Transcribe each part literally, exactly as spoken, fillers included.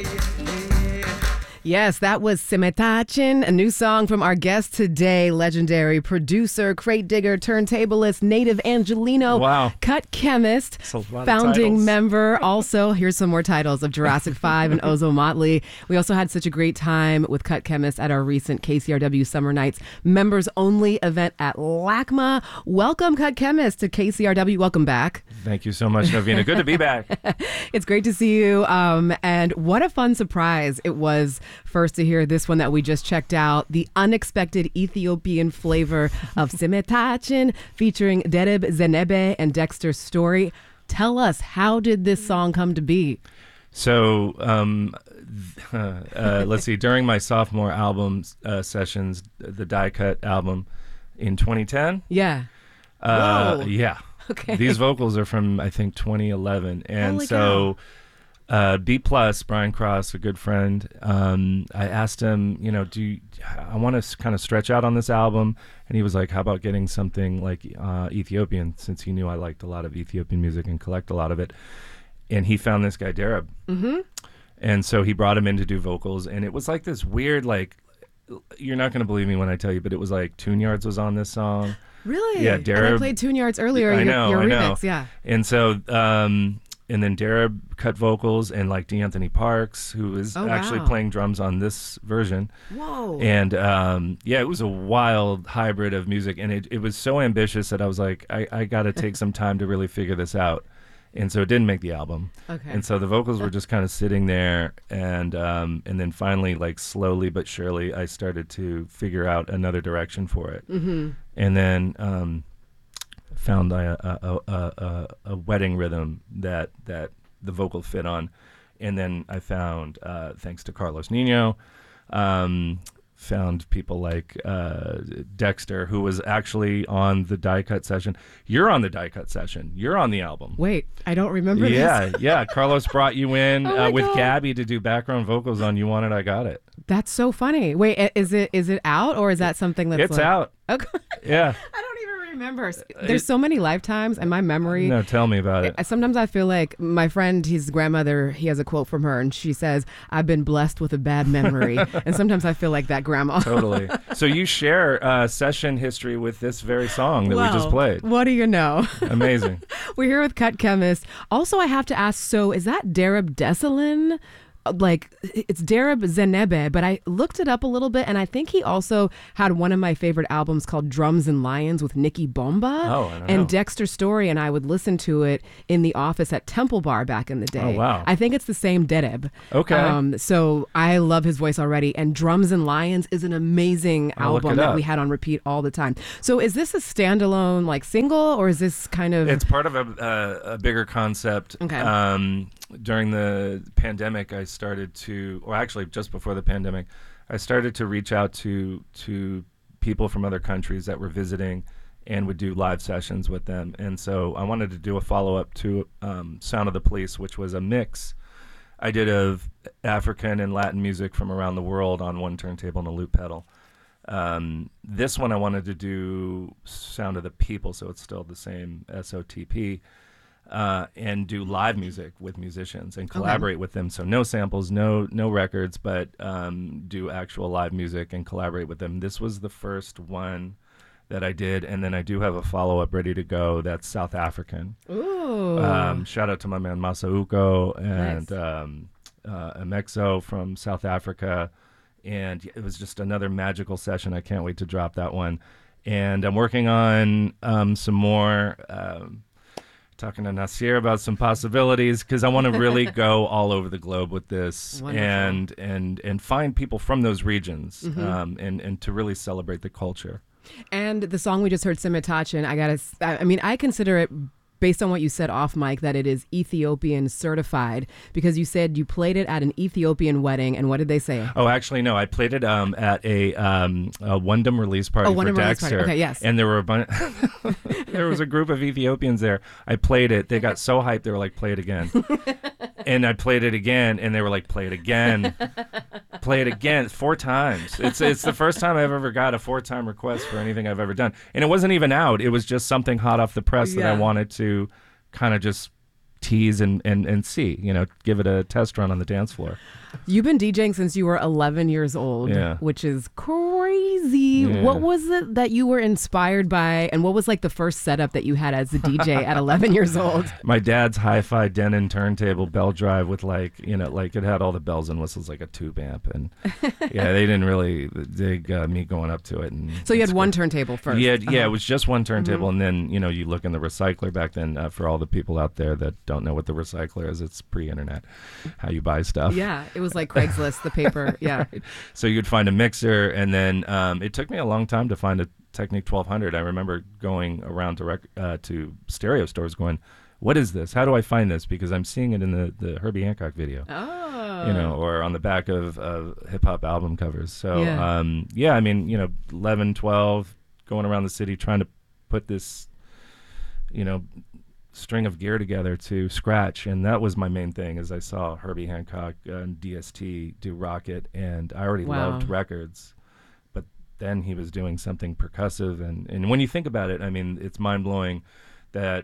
Yes, that was Simetachin, a new song from our guest today, legendary producer, crate digger, turntablist, native Angelino, wow. cut chemist, founding member. Also, here's some more titles of Jurassic five and Ozo Motley. We also had such a great time with Cut Chemist at our recent K C R W Summer Nights members only event at LACMA. Welcome, Cut Chemist, to K C R W. Welcome back. Thank you so much, Novena. Good to be back. It's great to see you. Um, and what a fun surprise it was first to hear this one that we just checked out, the unexpected Ethiopian flavor of Simetachin, featuring Dereb Zenebe and Dexter Story. Tell us, how did this song come to be? So, um, uh, uh, let's see, during my sophomore album uh, sessions, the Die Cut album in twenty ten. Yeah. Uh, Whoa. yeah. Okay. These vocals are from, I think, twenty eleven. And Holy so uh, B Plus, Brian Cross, a good friend, um, I asked him, you know, do you, I want to kind of stretch out on this album. And he was like, how about getting something like uh, Ethiopian, since he knew I liked a lot of Ethiopian music and collect a lot of it. And he found this guy, Dereb. Mm-hmm. And so he brought him in to do vocals. And it was like this weird, like, you're not going to believe me when I tell you, but it was like Tune Yards was on this song. Really? Yeah, And Dereb. I played Tune Yards earlier. I your, know, your I remix, know. yeah. And so, um, and then Dereb cut vocals, and like DeAnthony Parks, who is Oh, actually wow. playing drums on this version. Whoa. And um, yeah, it was a wild hybrid of music, and it, it was so ambitious that I was like, I, I got to take some time to really figure this out. And so it didn't make the album. Okay. And so the vocals were just kind of sitting there, and um, and then finally, like slowly but surely, I started to figure out another direction for it. Mm-hmm. And then um, found a, a, a, a, a wedding rhythm that that the vocal fit on. And then I found, uh, thanks to Carlos Nino, um, found people like uh, Dexter, who was actually on the Die Cut session. You're on the Die Cut session. You're on the album. Wait, I don't remember Yeah, this. yeah. Carlos brought you in Oh my uh, with God. Gabby to do background vocals on You Want It, I Got It. That's so funny. Wait, i- is it is it out, or is that something that's It's like... out. Okay. Yeah. I don't even remember. There's so many lifetimes, and my memory. No, tell me about it. I- Sometimes I feel like my friend, his grandmother, he has a quote from her, and she says, "I've been blessed with a bad memory." And sometimes I feel like that grandma. Totally. So you share uh, session history with this very song that we just Well, played. What do you know? Amazing. We're here with Cut Chemist. Also, I have to ask, so is that Dereb Desalin? Like, it's Dereb Zenebe, but I looked it up a little bit, and I think he also had one of my favorite albums called Drums and Lions with Nikki Bomba. Oh, I don't and know. Dexter Story, and I would listen to it in the office at Temple Bar back in the day. Oh, wow. I think it's the same Dereb. Okay. Um, so I love his voice already, and Drums and Lions is an amazing I'll look album it that up. we had on repeat all the time. So is this a standalone, like, single, or is this kind of... It's part of a, uh, a bigger concept. Okay. Um, during the pandemic, I started to, or actually just before the pandemic, I started to reach out to to people from other countries that were visiting and would do live sessions with them. And so I wanted to do a follow-up to um, Sound of the Police, which was a mix I did of African and Latin music from around the world on one turntable and a loop pedal. Um, this one I wanted to do Sound of the People, so it's still the same S O T P. Uh, and do live music with musicians and collaborate with them. So no samples, no no records, but um, do actual live music and collaborate with them. This was the first one that I did, and then I do have a follow-up ready to go that's South African. Ooh. Um, shout out to my man Masauko and Nice. um, uh, Amexo from South Africa. And it was just another magical session. I can't wait to drop that one. And I'm working on um, some more... Um, talking to Nasir about some possibilities, because I want to really go all over the globe with this. Wonderful. and and and find people from those regions, Mm-hmm. um, and and to really celebrate the culture. And the song we just heard, Simetachin, I gotta, s- I I mean, I consider it, based on what you said off mic, that it is Ethiopian certified, because you said you played it at an Ethiopian wedding, and what did they say? Oh, actually, no. I played it um, at a, um, a Wondam release party Oh, for Wondam release party. Dexter. Okay, yes. And there were a bunch. There was a group of Ethiopians there. I played it. They got so hyped. They were like, "Play it again." And I played it again, and they were like, "Play it again, play it again." Four times. It's it's the first time I've ever got a four time request for anything I've ever done, and it wasn't even out. It was just something hot off the press that Yeah. I wanted to kind of just tease and, and, and see, you know, give it a test run on the dance floor. You've been DJing since you were eleven years old, Yeah. which is crazy. Yeah. What was it that you were inspired by, and what was like the first setup that you had as a D J at eleven years old? My dad's hi-fi Denon turntable bell drive with like, you know, like it had all the bells and whistles like a tube amp. And yeah, they didn't really dig uh, me going up to it. And So you had it's one good. turntable first. Yeah, yeah, Uh-huh. it was just one turntable, and then you know you look in the recycler back then. Uh, for all the people out there that don't know what the recycler is, it's pre-internet, how you buy stuff. Yeah, it was like Craigslist, the paper. Yeah. So you'd find a mixer, and then um, it took me a long time to find a Technic twelve hundred. I remember going around to rec- uh, to stereo stores, going, "What is this? How do I find this?" Because I'm seeing it in the, the Herbie Hancock video. Oh. You know, or on the back of, of hip hop album covers. So, Yeah. um, yeah, I mean, you know, eleven, twelve, going around the city trying to put this, you know, string of gear together to scratch. And that was my main thing, is I saw Herbie Hancock and D S T do Rocket, and I already Wow. loved records. But then he was doing something percussive. And, and when you think about it, I mean, it's mind blowing that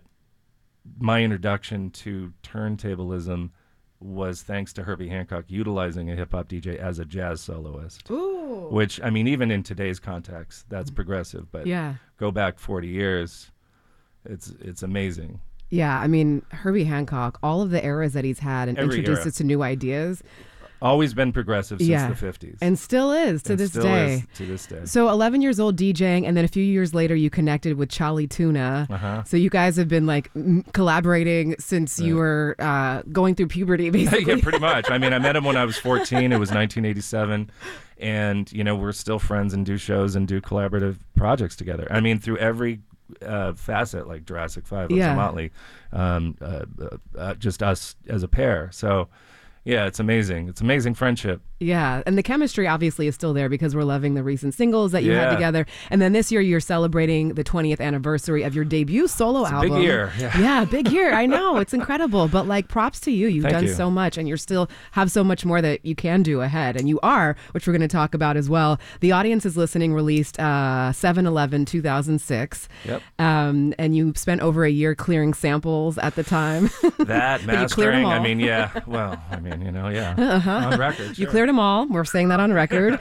my introduction to turntablism was thanks to Herbie Hancock utilizing a hip hop D J as a jazz soloist. Ooh. Which, I mean, even in today's context, that's progressive. But Yeah. go back forty years, it's it's amazing. Yeah, I mean, Herbie Hancock, all of the eras that he's had and Every introduced era. us to new ideas, Always been progressive since Yeah. the fifties. and still is to And this still day. is to this day. So eleven years old DJing, and then a few years later you connected with Charlie Tuna. Uh-huh. So you guys have been like m- collaborating since you were uh, going through puberty, basically. Yeah, pretty much. I mean, I met him when I was fourteen. It was nineteen eighty-seven. And, you know, we're still friends and do shows and do collaborative projects together. I mean, through every uh, facet, like Jurassic five, Yeah. Motley, um, uh, uh, uh, just us as a pair. So, yeah, it's amazing. It's amazing friendship. Yeah, and the chemistry obviously is still there because we're loving the recent singles that you had Yeah. together. And then this year you're celebrating the twentieth anniversary of your debut solo It's a album. big year. Yeah. Yeah, big year. I know. It's incredible. But like props to you. You've Thank done you. so much and you're still have so much more that you can do ahead. And you are, which we're going to talk about as well. The Audience is Listening released uh, seven eleven two thousand six. Yep. Um, and you spent over a year clearing samples at the time. That But you cleared 'em mastering, I all. mean, yeah. Well, I mean, you know, yeah. On record. You sure. cleared them all. We're saying that on record.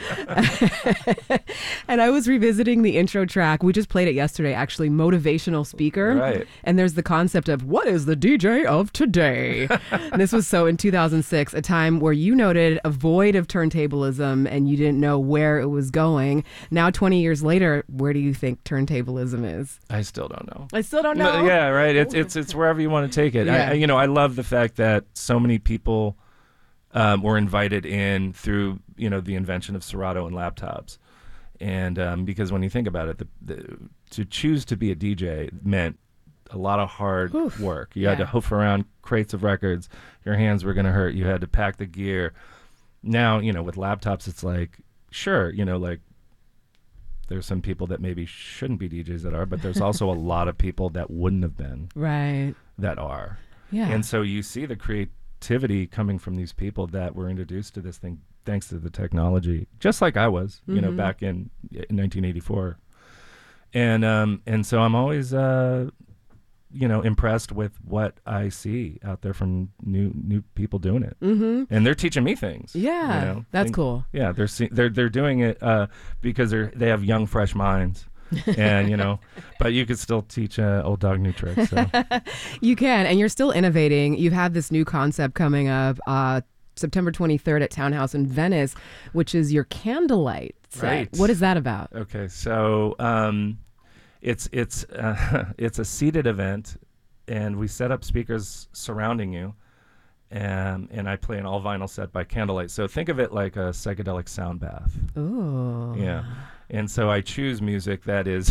And I was revisiting the intro track. We just played it yesterday, actually, Motivational Speaker. Right. And there's the concept of what is the D J of today? And this was so in two thousand six, a time where you noted a void of turntablism and you didn't know where it was going. Now, twenty years later, where do you think turntablism is? I still don't know. I still don't No, know. yeah, right. It's it's it's wherever you want to take it. Yeah. I, you know, I love the fact that so many people um, were invited in through you know the invention of Serato and laptops, and um, because when you think about it, the, the, to choose to be a D J meant a lot of hard Oof. work. You had Yeah. to hoof around crates of records. Your hands were going to hurt. You had to pack the gear. Now, you know, with laptops, it's like, sure, you know, like there's some people that maybe shouldn't be D Js that are, but there's also a lot of people that wouldn't have been Right. that are. Yeah. And so you see the creativity coming from these people that were introduced to this thing thanks to the technology, just like I was, you know, Mhm. back in, in nineteen eighty-four. And um, and so I'm always, uh, you know, impressed with what I see out there from new new people doing it, Mm-hmm. and they're teaching me things. Yeah. you know, That's Think- cool. Yeah, they're see- they're they're doing it uh, because they're they have young, fresh minds, and you know, but you could still teach uh, old dog new tricks. So. You can, and you're still innovating. You have this new concept coming up uh, September twenty-third at Townhouse in Venice, which is your candlelight set. Right. What is that about? Okay, so um, it's it's uh, it's a seated event, and we set up speakers surrounding you, and and I play an all vinyl set by candlelight. So think of it like a psychedelic sound bath. Oh. Yeah. And so I choose music that is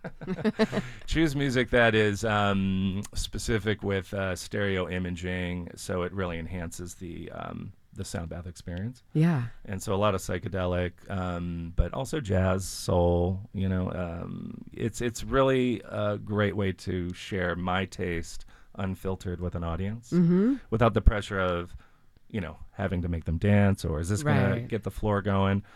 choose music that is um, specific with uh, stereo imaging, so it really enhances the um, the sound bath experience. Yeah. And so a lot of psychedelic, um, but also jazz, soul. You know, um, it's it's really a great way to share my taste unfiltered with an audience, Mm-hmm. without the pressure of, you know, having to make them dance or is this going to Right. get the floor going.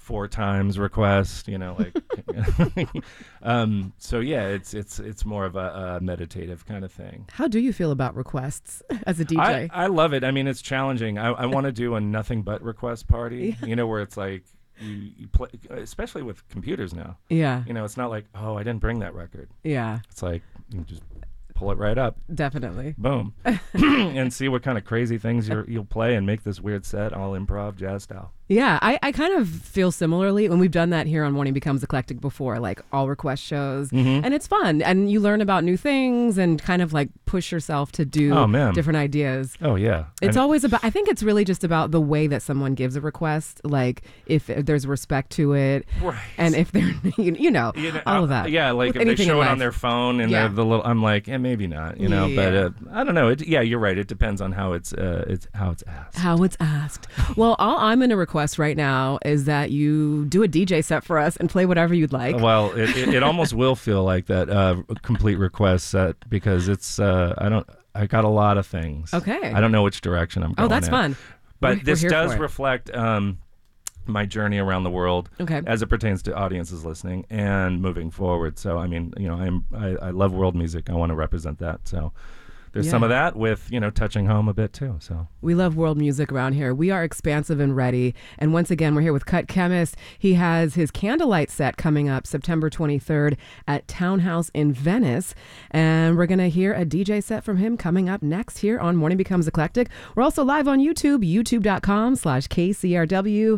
four times request, you know, like, um, so yeah, it's, it's, it's more of a, a meditative kind of thing. How do you feel about requests as a D J? I, I love it. I mean, it's challenging. I, I want to do a nothing but request party, Yeah. you know, where it's like, you, you play, especially with computers now, Yeah. you know, it's not like, oh, I didn't bring that record. Yeah. It's like, you just pull it right up, Definitely. boom, and see what kind of crazy things you're, you'll play and make this weird set all improv jazz style. Yeah, I, I kind of feel similarly when we've done that here on Morning Becomes Eclectic before, like all request shows. Mm-hmm. And it's fun. And you learn about new things and kind of like push yourself to do Oh, man. different ideas. Oh yeah. It's And- always about, I think it's really just about the way that someone gives a request, like if there's respect to it. Right. And if they're, you, you know, You know, all of uh, that. Yeah, like With if they anything in show it life. on their phone and Yeah. they're the little, I'm like, eh, maybe not, you know. But Yeah. uh, I don't know. It, yeah, you're right. It depends on how it's uh, it's how it's asked. How it's asked. Well, all I'm going to request right now is that you do a D J set for us and play whatever you'd like. Well, it, it, it almost will feel like that uh, complete request set because it's uh, I don't I got a lot of things. Okay. I don't know which direction I'm going. Oh, that's in. fun. But We're- we're this here does for it. reflect um, my journey around the world Okay. as it pertains to audiences listening and moving forward. So I mean, you know, I'm I, I love world music. I want to represent that. So there's Yeah. some of that with, you know, touching home a bit too. So We love world music around here. We are expansive and ready. And once again, we're here with Cut Chemist. He has his Candlelight set coming up September twenty-third at Townhouse in Venice. And we're going to hear a D J set from him coming up next here on Morning Becomes Eclectic. We're also live on YouTube, youtube.com slash KCRW.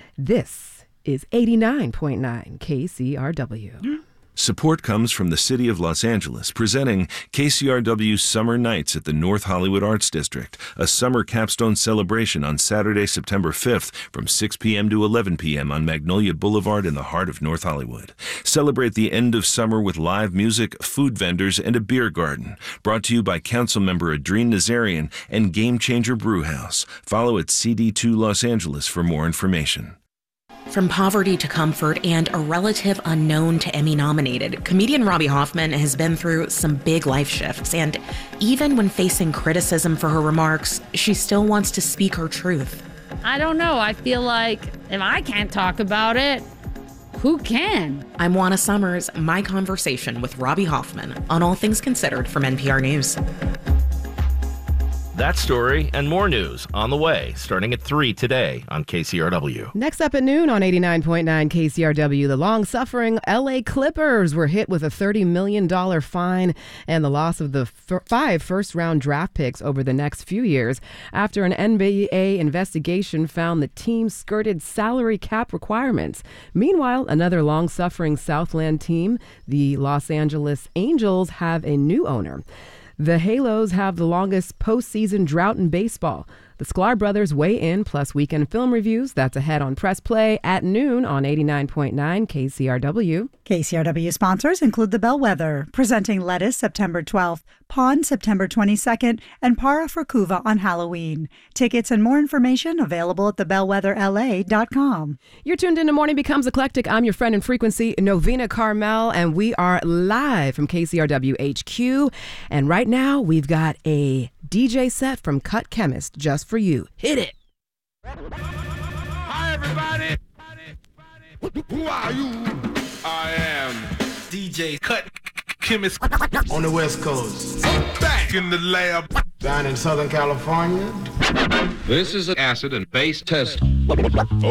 This is eighty-nine point nine K C R W. Support comes from the City of Los Angeles, presenting K C R W's Summer Nights at the North Hollywood Arts District, a summer capstone celebration on Saturday, September fifth from six p.m. to eleven p.m. on Magnolia Boulevard in the heart of North Hollywood. Celebrate the end of summer with live music, food vendors, and a beer garden. Brought to you by Councilmember Adrien Nazarian and Game Changer Brewhouse. Follow at C D two Los Angeles for more information. From poverty to comfort and a relative unknown to Emmy-nominated, comedian Robbie Hoffman has been through some big life shifts, and even when facing criticism for her remarks, she still wants to speak her truth. I don't know. I feel like if I can't talk about it, who can? I'm Juana Summers, my conversation with Robbie Hoffman on All Things Considered from N P R News. That story and more news on the way, starting at three today on K C R W. Next up at noon on eighty-nine point nine K C R W, the long-suffering L A Clippers were hit with a thirty million dollars fine and the loss of the f- five first-round draft picks over the next few years after an N B A investigation found the team skirted salary cap requirements. Meanwhile, another long-suffering Southland team, the Los Angeles Angels, have a new owner. The Halos have the longest postseason drought in baseball. The Sklar brothers weigh in, plus weekend film reviews. That's ahead on Press Play at noon on eighty-nine point nine K C R W. K C R W sponsors include The Bellwether, presenting Lettuce September twelfth, Pawn September twenty-second, and Para Frucuva on Halloween. Tickets and more information available at the bellwether L A dot com. You're tuned into Morning Becomes Eclectic. I'm your friend in frequency, Novena Carmel, and we are live from K C R W H Q. And right now, we've got a D J set from Cut Chemist just for you. Hit it. Hi, everybody. Who are you? I am D J Cut Chemist on the West Coast. Back in the lab down in Southern California. This is an acid and base test.